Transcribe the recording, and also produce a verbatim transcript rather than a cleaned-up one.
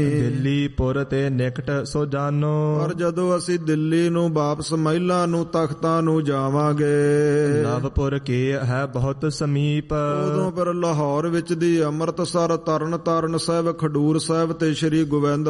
ਦਿੱਲੀ ਪੁਰ ਤੇ ਨਿਕਟ ਸੋ ਜਾਨੋ। ਪਰ ਜਦੋਂ ਅਸੀਂ ਦਿੱਲੀ ਨੂੰ ਵਾਪਸ ਮਹਿਲਾਂ ਨੂੰ ਤਖਤਾਂ ਨੂੰ ਜਾਵਾਂਗੇ, ਨਵਪੁਰ ਕੇ ਹੈ ਬਹੁਤ ਸਮੀਪ। ਉਦੋਂ ਫਿਰ ਲਾਹੌਰ ਵਿੱਚ ਦੀ ਅੰਮ੍ਰਿਤਸਰ, ਤਰਨ ਤਾਰਨ ਸਾਹਿਬ, ਖਡੂਰ ਸਾਹਿਬ ਤੇ ਸ੍ਰੀ ਗੋਬਿੰਦ